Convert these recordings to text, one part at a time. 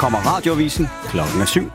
kommer Radioavisen klokken 7.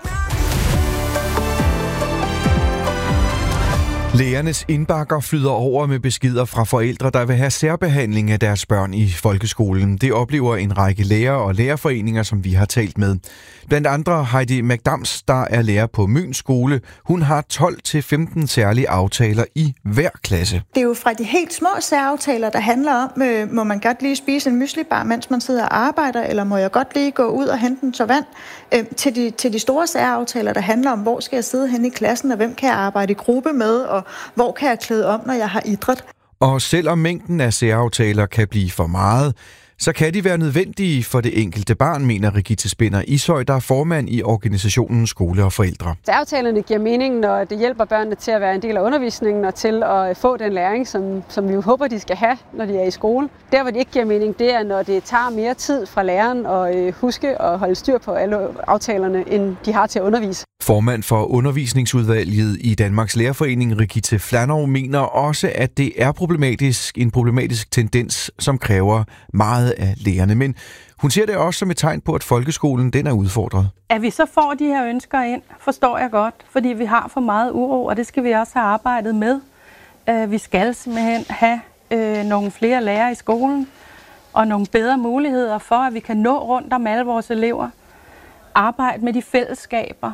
Lærernes indbakker flyder over med beskeder fra forældre, der vil have særbehandling af deres børn i folkeskolen. Det oplever en række lærere og lærerforeninger, som vi har talt med. Blandt andre Heidi McDams, der er lærer på Møns skole. Hun har 12-15 særlige aftaler i hver klasse. Det er jo fra de helt små særaftaler, der handler om, må man godt lige spise en myslibar, mens man sidder og arbejder, eller må jeg godt lige gå ud og hente en tår vand, til de store særaftaler, der handler om, hvor skal jeg sidde henne i klassen, og hvem kan jeg arbejde i gruppe med, og hvor kan jeg klæde om, når jeg har idræt. Og selvom mængden af særaftaler kan blive for meget, så kan de være nødvendige for det enkelte barn, mener Rigitte Spinder Ishøj, der er formand i organisationen Skole og Forældre. Aftalerne giver mening, når det hjælper børnene til at være en del af undervisningen og til at få den læring, som vi jo håber, de skal have, når de er i skole. Der, hvor det ikke giver mening, det er, når det tager mere tid fra læreren at huske og holde styr på alle aftalerne, end de har til at undervise. Formand for undervisningsudvalget i Danmarks Lærerforening, Rigitte Flanow, mener også, at det er en problematisk tendens, som kræver meget af lærerne. Men hun ser det også som et tegn på, at folkeskolen den er udfordret. At vi så får de her ønsker ind, forstår jeg godt, fordi vi har for meget uro, og det skal vi også have arbejdet med. Vi skal simpelthen have nogle flere lærere i skolen, og nogle bedre muligheder for, at vi kan nå rundt om alle vores elever. Arbejde med de fællesskaber.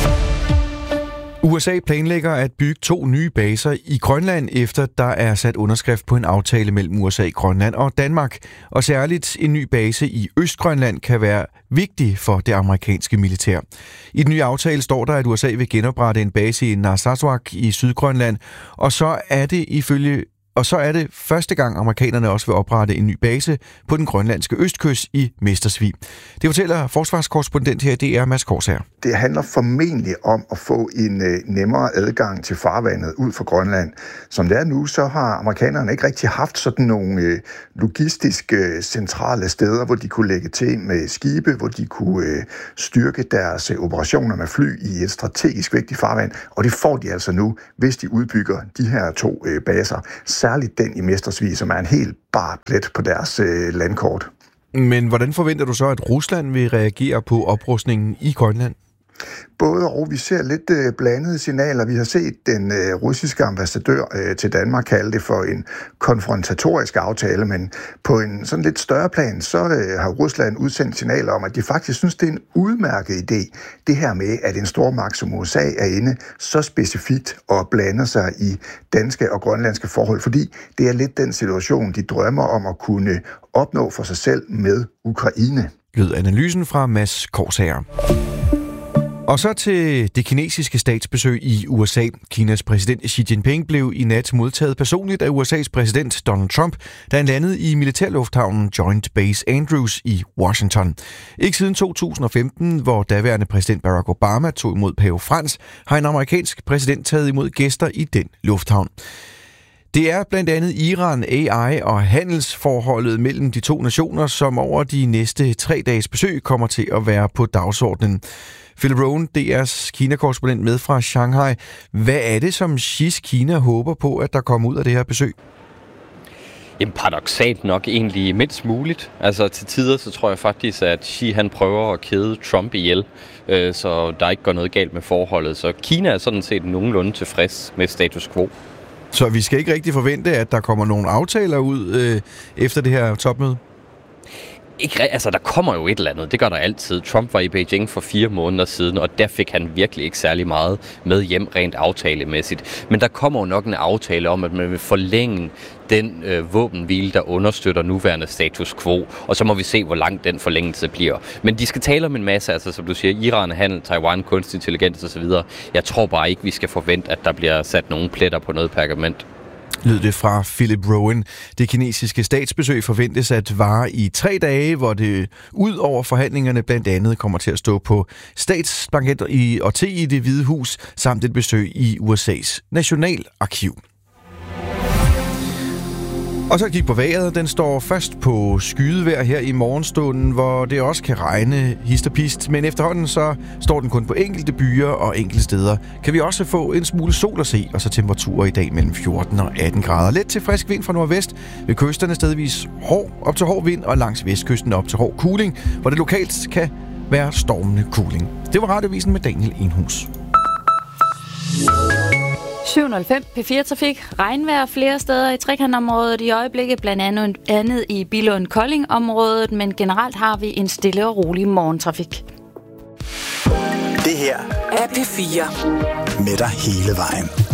USA planlægger at bygge 2 nye baser i Grønland, efter der er sat underskrift på en aftale mellem USA, Grønland og Danmark. Og særligt en ny base i Østgrønland kan være vigtig for det amerikanske militær. I den nye aftale står der, at USA vil genoprette en base i Narsarsuaq i Sydgrønland, og så er det første gang, amerikanerne også vil oprette en ny base på den grønlandske østkyst i Mestersvig. Det fortæller forsvarskorrespondent her, det er Mads Korsager. Det handler formentlig om at få en nemmere adgang til farvandet ud fra Grønland. Som det er nu, så har amerikanerne ikke rigtig haft sådan nogle logistiske centrale steder, hvor de kunne lægge til med skibe, hvor de kunne styrke deres operationer med fly i et strategisk vigtigt farvand. Og det får de altså nu, hvis de udbygger de her 2 baser. Særligt den i Mestersvig, som er en helt bar plet på deres landkort. Men hvordan forventer du så, at Rusland vil reagere på oprustningen i Grønland? Både og. Vi ser lidt blandede signaler. Vi har set den russiske ambassadør til Danmark kalde det for en konfrontatorisk aftale, men på en sådan lidt større plan, så har Rusland udsendt signaler om, at de faktisk synes, det er en udmærket idé, det her med, at en stormagt som USA er inde så specifikt og blander sig i danske og grønlandske forhold, fordi det er lidt den situation, de drømmer om at kunne opnå for sig selv med Ukraine. Lød analysen fra Mads Korsager. Og så til det kinesiske statsbesøg i USA. Kinas præsident Xi Jinping blev i nat modtaget personligt af USA's præsident Donald Trump, da han landede i militærlufthavnen Joint Base Andrews i Washington. Ikke siden 2015, hvor daværende præsident Barack Obama tog imod pave Frans, har en amerikansk præsident taget imod gæster i den lufthavn. Det er blandt andet Iran, AI og handelsforholdet mellem de 2 nationer, som over de næste 3 dages besøg kommer til at være på dagsordenen. Philip Rowan, DR's Kina-korrespondent med fra Shanghai. Hvad er det, som Xi's Kina håber på, at der kommer ud af det her besøg? Jamen paradoksalt nok egentlig mindst muligt. Altså til tider så tror jeg faktisk, at Xi han prøver at kæde Trump ihjel, så der ikke går noget galt med forholdet. Så Kina er sådan set nogenlunde tilfreds med status quo. Så vi skal ikke rigtig forvente, at der kommer nogle aftaler ud efter det her topmøde? Altså, der kommer jo et eller andet. Det gør der altid. Trump var i Beijing for 4 måneder siden, og der fik han virkelig ikke særlig meget med hjem rent aftalemæssigt. Men der kommer jo nok en aftale om, at man vil forlænge den våbenhvile, der understøtter nuværende status quo. Og så må vi se, hvor lang den forlængelse bliver. Men de skal tale om en masse, altså som du siger, Iran, handel, Taiwan, kunstig intelligens osv. Jeg tror bare ikke, vi skal forvente, at der bliver sat nogle pletter på noget pergament. Lød det fra Philip Rowan. Det kinesiske statsbesøg forventes at vare i 3 dage, hvor det ud over forhandlingerne blandt andet kommer til at stå på statsbanket og te i Det Hvide Hus, samt et besøg i USA's nationalarkiv. Og så kig på vejret. Den står først på skydevejr her i morgenstunden, hvor det også kan regne hist og pist. Men efterhånden så står den kun på enkelte byer og enkelte steder. Kan vi også få en smule sol at se, og så temperaturer i dag mellem 14 og 18 grader. Let til frisk vind fra nordvest. Ved kysterne stedvis op til hård vind, og langs vestkysten op til hård kuling, hvor det lokalt kan være stormende kuling. Det var Radiovisen med Daniel Enhus. 7:05 P4 Trafik. Regnvejr flere steder i trekantområdet i øjeblikket, blandt andet i Billund-Kolding-området, men generelt har vi en stille og rolig morgentrafik. Det her er P4 med dig hele vejen.